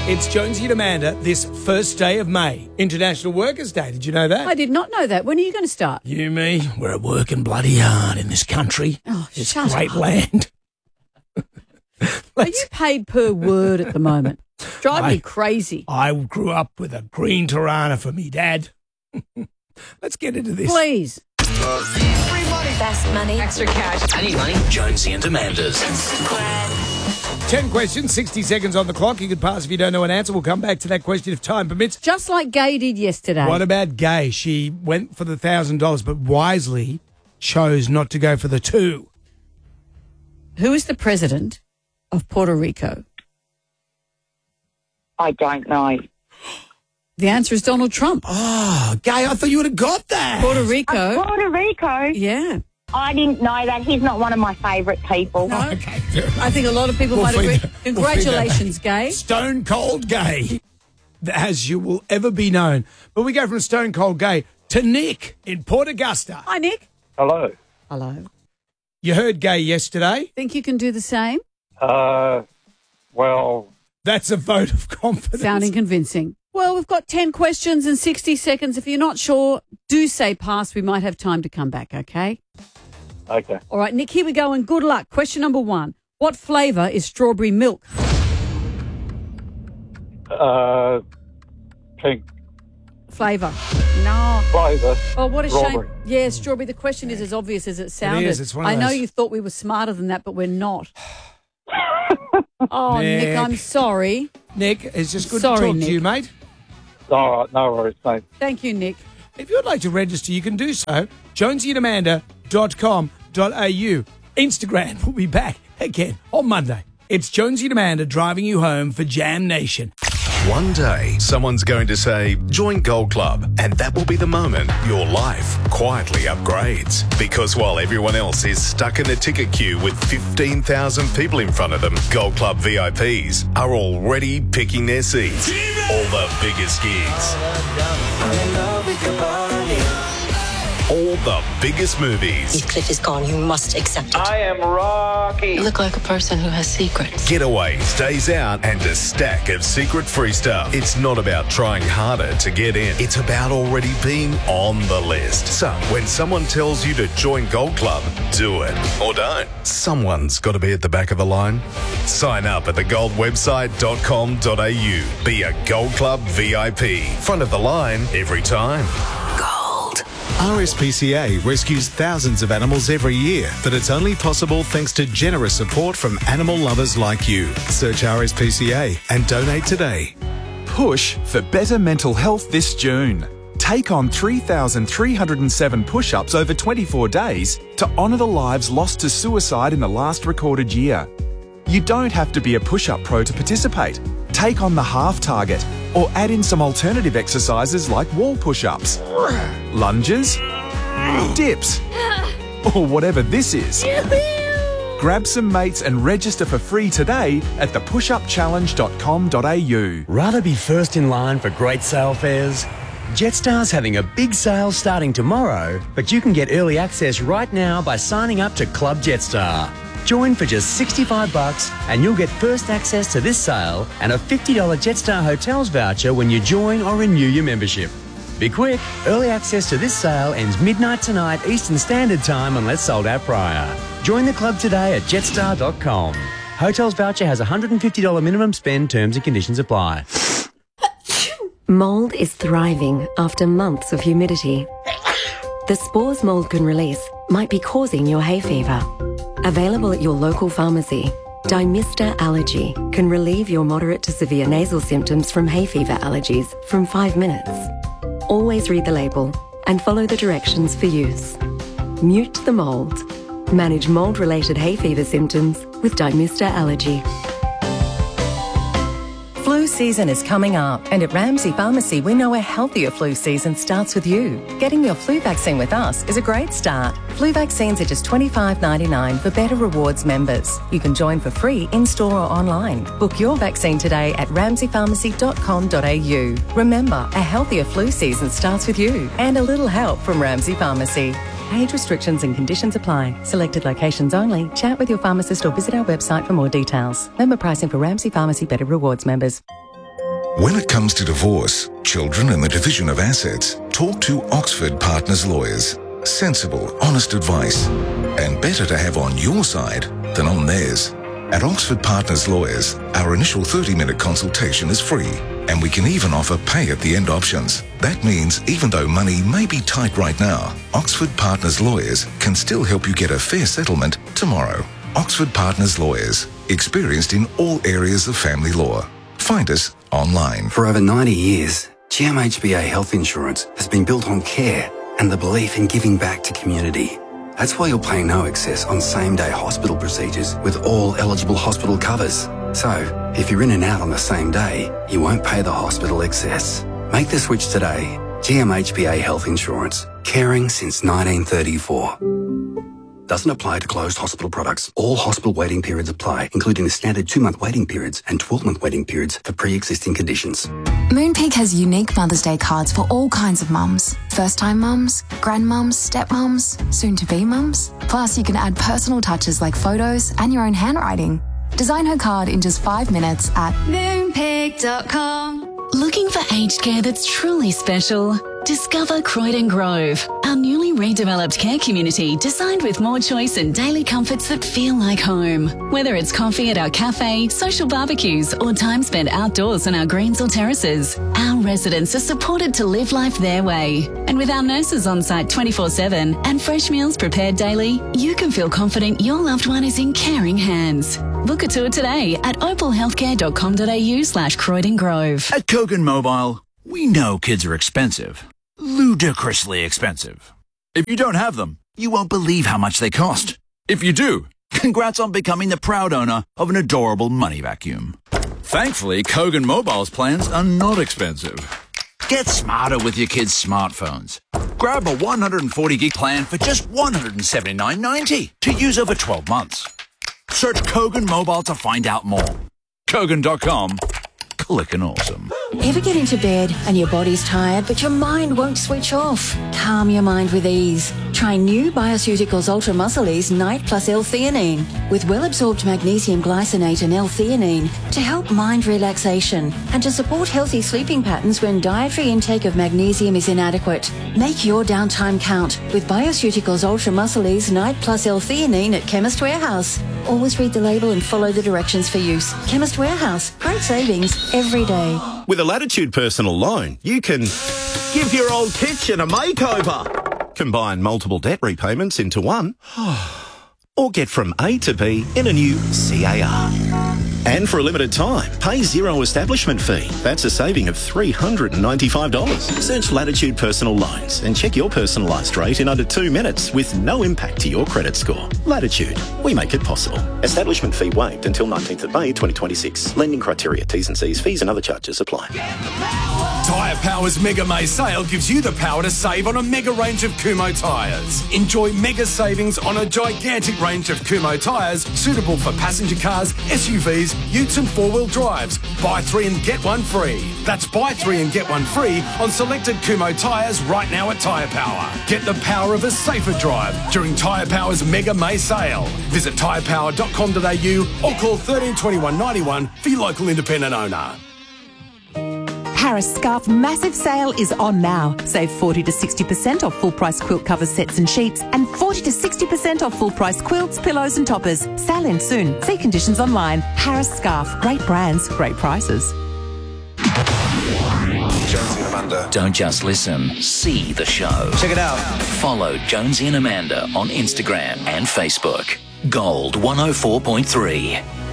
It's Jonesy and Amanda this first day of May, International Workers' Day. Did you know that? I did not know that. When are you going to start? You, me, we're working bloody hard in this country. Oh, this shut great up. land. Are you paid per word at the moment? Drive me crazy. I grew up with a green Tirana for me dad. Let's get into this. Please. Free money. Fast money. Extra cash. I need money. Jonesy and Amanda's. 10 questions, 60 seconds on the clock. You could pass if you don't know an answer. We'll come back to that question if time permits. Just like Gay did yesterday. What about Gay? She went for the $1,000, but wisely chose not to go for the $2,000. Who is the president of Puerto Rico? I don't know. The answer is Donald Trump. Oh, Gay, I thought you would have got that. Puerto Rico. Puerto Rico? Yeah. I didn't know that. He's not one of my favourite people. No. Okay, fair enough. I think a lot of people might agree. Congratulations, Gay. Stone Cold Gay, as you will ever be known. But we go from Stone Cold Gay to Nick in Port Augusta. Hi, Nick. Hello. Hello. You heard Gay yesterday. Think you can do the same? Well, That's a vote of confidence. Sounding convincing. Well, we've got 10 questions and 60 seconds. If you're not sure, do say pass. We might have time to come back, okay? okay. All right, Nick, here we go, and good luck. Question number 1. What flavour is strawberry milk? Pink Flavour. No. flavour. Oh, what a Strawberry. shame. Yeah, strawberry. The question is as obvious as it sounded. is. It's one of I know those. you thought we were smarter than that, but we're not. Oh, Nick, Nick. I'm sorry. Nick, it's just good Sorry, to talk Nick. to you, mate. All right, no worries, mate. Thank you, Nick. If you'd like to register, you can do so. jonesyandamanda.com.au. Instagram will be back again on Monday. It's Jonesy and Amanda driving you home for Jam Nation. One day, someone's going to say, join Gold Club, and that will be the moment your life quietly upgrades. Because while everyone else is stuck in the ticket queue with 15,000 people in front of them, Gold Club VIPs are already picking their seats. All the biggest gigs. All the biggest movies. Heathcliff is gone. You must accept it. I am Rocky. You look like a person who has secrets. Getaways, days out, and a stack of secret free stuff. It's not about trying harder to get in. It's about already being on the list. So, when someone tells you to join Gold Club, do it. Or don't. Someone's got to be at the back of the line. Sign up at thegoldwebsite.com.au. Be a Gold Club VIP. Front of the line every time. RSPCA rescues thousands of animals every year, but it's only possible thanks to generous support from animal lovers like you. Search RSPCA and donate today. Push for better mental health this June. Take on 3,307 push-ups over 24 days to honour the lives lost to suicide in the last recorded year. You don't have to be a push-up pro to participate. Take on the half target or add in some alternative exercises like wall push-ups, lunges, dips, or whatever this is. Grab some mates and register for free today at thepushupchallenge.com.au. Rather be first in line for great sale fares? Jetstar's having a big sale starting tomorrow, but you can get early access right now by signing up to Club Jetstar. Join for just $65 and you'll get first access to this sale and a $50 Jetstar Hotels voucher when you join or renew your membership. Be quick, early access to this sale ends midnight tonight Eastern Standard Time unless sold out prior. Join the club today at jetstar.com. Hotels voucher has a $150 minimum spend, terms and conditions apply. Mould is thriving after months of humidity. The spores mould can release might be causing your hay fever. Available at your local pharmacy, Dymista Allergy can relieve your moderate to severe nasal symptoms from hay fever allergies from 5 minutes. Always read the label and follow the directions for use. Mute the mould. Manage mould-related hay fever symptoms with Dymista Allergy. Flu season is coming up, and at Ramsay Pharmacy we know a healthier flu season starts with you. Getting your flu vaccine with us is a great start. Flu vaccines are just $25.99 for Better Rewards members. You can join for free in-store or online. Book your vaccine today at ramsaypharmacy.com.au. Remember, a healthier flu season starts with you, and a little help from Ramsay Pharmacy. Age restrictions and conditions apply. Selected locations only. Chat with your pharmacist or visit our website for more details. Member pricing for Ramsay Pharmacy Better Rewards members. When it comes to divorce, children and the division of assets, talk to Oxford Partners Lawyers. Sensible, honest advice. And better to have on your side than on theirs. At Oxford Partners Lawyers, our initial 30-minute consultation is free, and we can even offer pay-at-the-end options. That means even though money may be tight right now, Oxford Partners Lawyers can still help you get a fair settlement tomorrow. Oxford Partners Lawyers, experienced in all areas of family law. Find us online. For over 90 years, GMHBA Health Insurance has been built on care and the belief in giving back to community. That's why you'll pay no excess on same-day hospital procedures with all eligible hospital covers. So, if you're in and out on the same day, you won't pay the hospital excess. Make the switch today. GMHBA Health Insurance. Caring since 1934. Doesn't apply to closed hospital products. All hospital waiting periods apply, including the standard 2-month waiting periods and 12-month waiting periods for pre-existing conditions. Moonpig has unique Mother's Day cards for all kinds of mums. First-time mums, grandmums, stepmums, soon-to-be mums. Plus, you can add personal touches like photos and your own handwriting. Design her card in just 5 minutes at moonpig.com. Looking for aged care that's truly special? Discover Croydon Grove, our newly redeveloped care community designed with more choice and daily comforts that feel like home. Whether it's coffee at our cafe, social barbecues, or time spent outdoors on our greens or terraces, our residents are supported to live life their way. And with our nurses on site 24/7 and fresh meals prepared daily, you can feel confident your loved one is in caring hands. Book a tour today at opalhealthcare.com.au/Croydon Grove. At Kogan Mobile, we know kids are expensive. Ludicrously expensive. If you don't have them, you won't believe how much they cost. If you do, congrats on becoming the proud owner of an adorable money vacuum. Thankfully, Kogan Mobile's plans are not expensive. Get smarter with your kids' smartphones. Grab a 140 gig plan for just $179.90 to use over 12 months. Search Kogan Mobile to find out more. Kogan.com. Clickin' awesome. Ever get into bed and your body's tired, but your mind won't switch off? Calm your mind with ease. Try new Bioceuticals Ultra Muscle Ease Night Plus L-theanine with well-absorbed magnesium glycinate and L-theanine to help mind relaxation and to support healthy sleeping patterns when dietary intake of magnesium is inadequate. Make your downtime count with Bioceuticals Ultra Muscle Ease Night Plus L-theanine at Chemist Warehouse. Always read the label and follow the directions for use. Chemist Warehouse. Great savings every day. With a Latitude personal loan, you can give your old kitchen a makeover, combine multiple debt repayments into one, or get from A to B in a new CAR. And for a limited time, pay zero establishment fee. That's a saving of $395. Search Latitude Personal Loans and check your personalised rate in under 2 minutes with no impact to your credit score. Latitude, we make it possible. Establishment fee waived until 19th of May 2026. Lending criteria, T's and C's, fees and other charges apply. Tyre Power's Mega May sale gives you the power to save on a mega range of Kumho tyres. Enjoy mega savings on a gigantic range of Kumho tyres suitable for passenger cars, SUVs, utes and four-wheel drives. Buy 3 and get 1 free. That's buy 3 and get 1 free on selected Kumho tyres right now at Tyre Power. Get the power of a safer drive during Tyre Power's Mega May sale. Visit tyrepower.com.au or call 13 21 91 for your local independent owner. Harris Scarf massive sale is on now. Save 40 to 60% off full price quilt covers, sets and sheets, and 40 to 60% off full price quilts, pillows and toppers. Sale ends soon. See conditions online. Harris Scarf. Great brands, great prices. Jonesy and Amanda. Don't just listen, see the show. Check it out. Follow Jonesy and Amanda on Instagram and Facebook. Gold 104.3.